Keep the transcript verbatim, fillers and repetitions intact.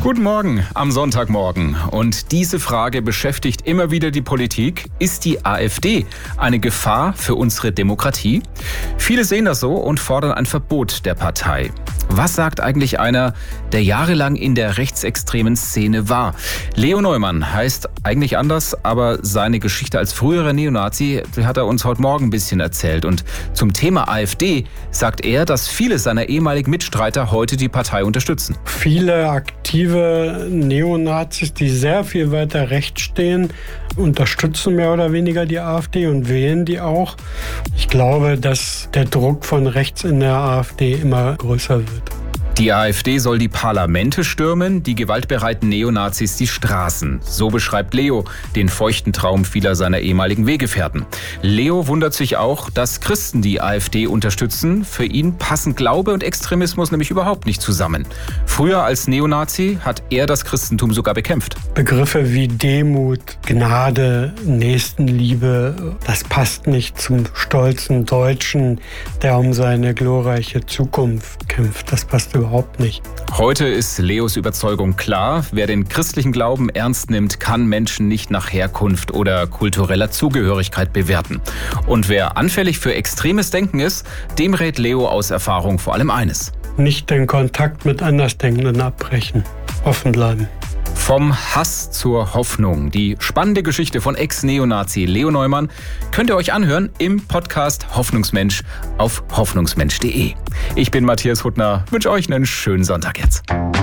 Guten Morgen am Sonntagmorgen. Und diese Frage beschäftigt immer wieder die Politik. Ist die AfD eine Gefahr für unsere Demokratie? Viele sehen das so und fordern ein Verbot der Partei. Was sagt eigentlich einer, der jahrelang in der rechtsextremen Szene war? Leo Neumann heißt eigentlich anders, aber seine Geschichte als früherer Neonazi hat er uns heute Morgen ein bisschen erzählt. Und zum Thema AfD sagt er, dass viele seiner ehemaligen Mitstreiter heute die Partei unterstützen. Viele aktive Neonazis, die sehr viel weiter rechts stehen, unterstützen mehr oder weniger die AfD und wählen die auch. Ich glaube, dass der Druck von rechts in der AfD immer größer wird. Die AfD soll die Parlamente stürmen, die gewaltbereiten Neonazis die Straßen. So beschreibt Leo den feuchten Traum vieler seiner ehemaligen Weggefährten. Leo wundert sich auch, dass Christen die AfD unterstützen. Für ihn passen Glaube und Extremismus nämlich überhaupt nicht zusammen. Früher als Neonazi hat er das Christentum sogar bekämpft. Begriffe wie Demut, Gnade, Nächstenliebe, das passt nicht zum stolzen Deutschen, der um seine glorreiche Zukunft kämpft. Das passt überhaupt Überhaupt nicht. Heute ist Leos Überzeugung klar: Wer den christlichen Glauben ernst nimmt, kann Menschen nicht nach Herkunft oder kultureller Zugehörigkeit bewerten. Und wer anfällig für extremes Denken ist, dem rät Leo aus Erfahrung vor allem eines: Nicht den Kontakt mit Andersdenkenden abbrechen, offen bleiben. Vom Hass zur Hoffnung. Die spannende Geschichte von Ex-Neonazi Leo Neumann könnt ihr euch anhören im Podcast Hoffnungsmensch auf hoffnungsmensch punkt de. Ich bin Matthias Huttner, wünsche euch einen schönen Sonntag jetzt.